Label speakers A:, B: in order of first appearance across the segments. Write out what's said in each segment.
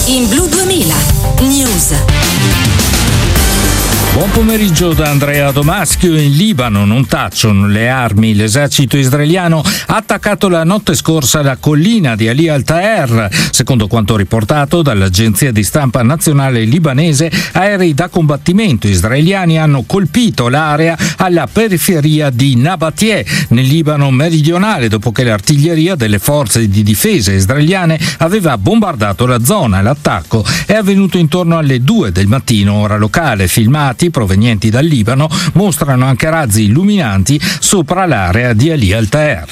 A: In Blu 2000 News.
B: Buon pomeriggio da Andrea Domaschio. In Libano non tacciono le armi. L'esercito israeliano ha attaccato la notte scorsa la collina di Ali al-Taher. Secondo quanto riportato dall'agenzia di stampa nazionale libanese, aerei da combattimento israeliani hanno colpito l'area alla periferia di Nabatie, nel Libano meridionale, dopo che l'artiglieria delle forze di difesa israeliane aveva bombardato la zona. L'attacco è avvenuto intorno alle 2 del mattino, ora locale. Filmati provenienti dal Libano mostrano anche razzi illuminanti sopra l'area di Ali al-Taher.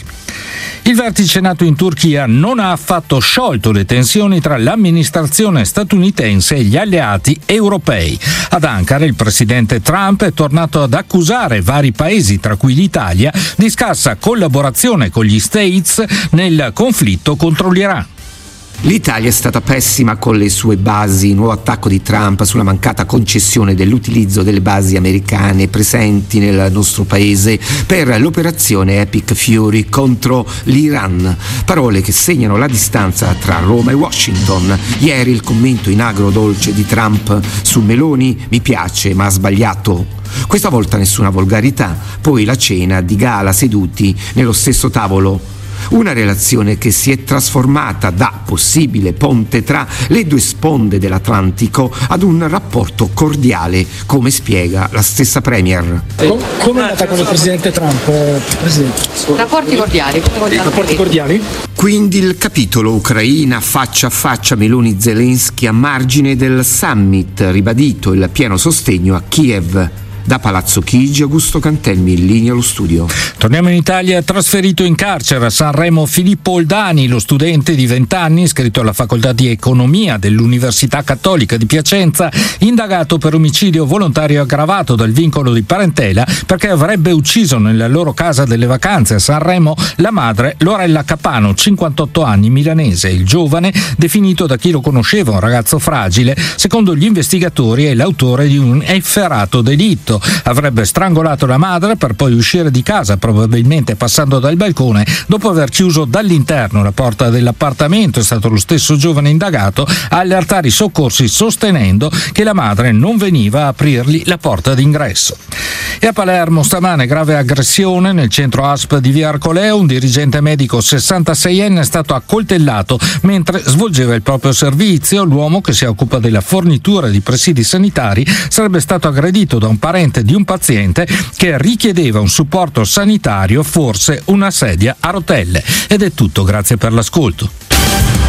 B: Il vertice nato in Turchia non ha affatto sciolto le tensioni tra l'amministrazione statunitense e gli alleati europei. Ad Ankara il presidente Trump è tornato ad accusare vari paesi, tra cui l'Italia, di scarsa collaborazione con gli States nel conflitto contro l'Iran.
C: L'Italia è stata pessima con le sue basi, nuovo attacco di Trump sulla mancata concessione dell'utilizzo delle basi americane presenti nel nostro paese per l'operazione Epic Fury contro l'Iran. Parole che segnano la distanza tra Roma e Washington. Ieri il commento in agrodolce di Trump su Meloni: mi piace ma ha sbagliato. Questa volta nessuna volgarità, poi la cena di gala seduti nello stesso tavolo. Una relazione che si è trasformata da possibile ponte tra le due sponde dell'Atlantico ad un rapporto cordiale, come spiega la stessa Premier.
D: Come è andata con il presidente Trump, Presidente?
E: Rapporti cordiali.
D: Rapporti cordiali?
C: Quindi il capitolo Ucraina faccia a faccia Meloni-Zelensky a margine del summit, ribadito il pieno sostegno a Kiev. Da Palazzo Chigi, Augusto Cantelmi, in linea allo studio.
B: Torniamo in Italia. Trasferito in carcere a Sanremo Filippo Oldani, lo studente di 20 anni iscritto alla facoltà di economia dell'Università Cattolica di Piacenza, indagato per omicidio volontario aggravato dal vincolo di parentela perché avrebbe ucciso nella loro casa delle vacanze a Sanremo la madre Lorella Capano, 58 anni, milanese. Il giovane, definito da chi lo conosceva un ragazzo fragile, secondo gli investigatori è l'autore di un efferato delitto. Avrebbe strangolato la madre per poi uscire di casa, probabilmente passando dal balcone, dopo aver chiuso dall'interno la porta dell'appartamento. È stato lo stesso giovane indagato a allertare i soccorsi, sostenendo che la madre non veniva a aprirgli la porta d'ingresso. E a Palermo stamane grave aggressione nel centro ASP di Via Arcoleo. Un dirigente medico 66enne è stato accoltellato mentre svolgeva il proprio servizio. L'uomo, che si occupa della fornitura di presidi sanitari, sarebbe stato aggredito da un parente di un paziente che richiedeva un supporto sanitario, forse una sedia a rotelle. Ed è tutto, grazie per l'ascolto.